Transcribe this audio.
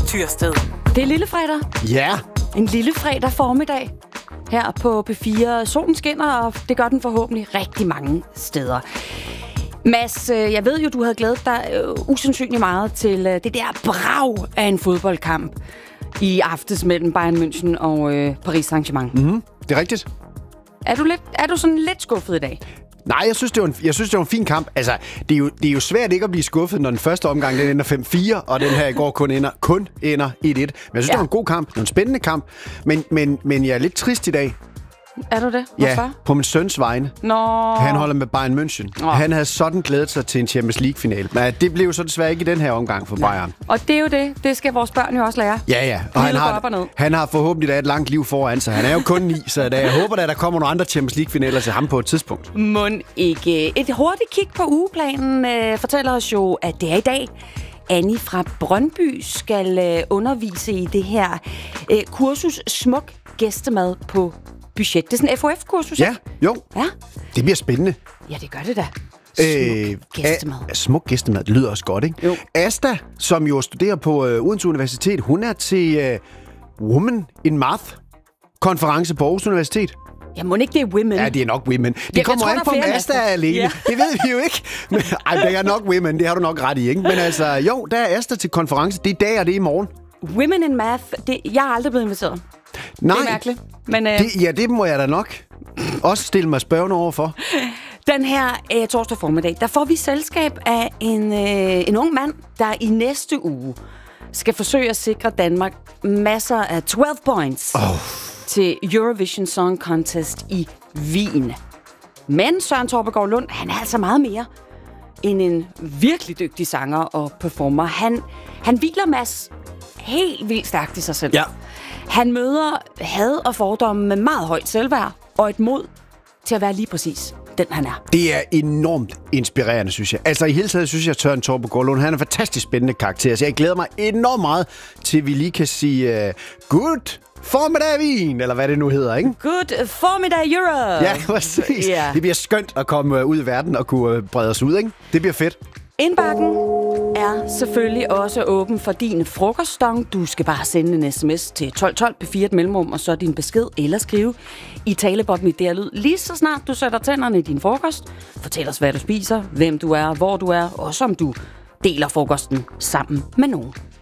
Tyrsted. Det er lillefredag. Ja. En lille fredag formiddag her på P4. Solen skinner, og det gør den forhåbentlig rigtig mange steder. Mads, jeg ved jo, du havde glædet dig usandsynligt meget til det der brag af en fodboldkamp i aftes mellem Bayern München og Paris Saint-Germain. Mm-hmm. Det er rigtigt. Er du sådan lidt skuffet i dag? Nej, jeg synes, det var en fin kamp. Altså, det er jo svært ikke at blive skuffet, når den første omgang den ender 5-4, og den her i går kun ender 1-1. Men jeg synes, det var en god kamp. Det var en spændende kamp. Men jeg er lidt trist i dag. Er du det? Hvorfor? Ja, på min søns vegne. Nå. Han holder med Bayern München. Han havde sådan glædet sig til en Champions League-finale. Men det blev jo så desværre ikke i den her omgang for Bayern. Og det er jo det. Det skal vores børn jo også lære. Ja. Og han har forhåbentlig et langt liv foran sig. Han er jo kun 9, så jeg håber, at der kommer nogle andre Champions League-finaler til ham på et tidspunkt. Mon ikke. Et hurtigt kig på ugeplanen fortæller os jo, at det er i dag. Annie fra Brøndby skal undervise i det her kursus Smuk Gæstemad på budget. Det er sådan en FOF-kursus, ikke? Ja. Det bliver spændende. Ja, det gør det da. Smuk gæstemad. Smuk gæstemad, det lyder også godt, ikke? Jo. Asta, som jo studerer på Odense Universitet, hun er til Women in Math-konference på Aarhus Universitet. Ja, må ikke det er women? Ja, det er nok women. Det kommer an på, om Asta er alene. Ja. Det ved vi jo ikke. Men, det er nok women, det har du nok ret i, ikke? Men altså, jo, der er Asta til konference. Det er i dag, og det er i morgen. Women in Math, jeg har aldrig blevet inviteret. Nej. Det er mærkeligt. Men, det må jeg da nok også stille mig spørgende overfor. Den her torsdag formiddag, der får vi selskab af en ung mand, der i næste uge skal forsøge at sikre Danmark masser af 12 points til Eurovision Song Contest i Wien. Men Søren Torpegaard Lund, han er altså meget mere end en virkelig dygtig sanger og performer. Han hviler Mads helt vildt stærkt i sig selv. Ja. Han møder had og fordomme med meget højt selvværd og et mod til at være lige præcis den, han er. Det er enormt inspirerende, synes jeg. Altså i hele taget synes jeg, at Søren Torpegaard Lund, han er en fantastisk spændende karakter. Så jeg glæder mig enormt meget til, vi lige kan sige good formiddag Wien, eller hvad det nu hedder, ikke? Good formiddag Europe! Ja, præcis. Yeah. Det bliver skønt at komme ud i verden og kunne brede os ud, ikke? Det bliver fedt. Indbakken er selvfølgelig også åben for din frokoststong. Du skal bare sende en sms til 1212 P4 et mellemrum, og så din besked eller skrive i talebot med der lyd. Lige så snart du sætter tænderne i din frokost, fortæl os, hvad du spiser, hvem du er, hvor du er, og om du deler frokosten sammen med nogen.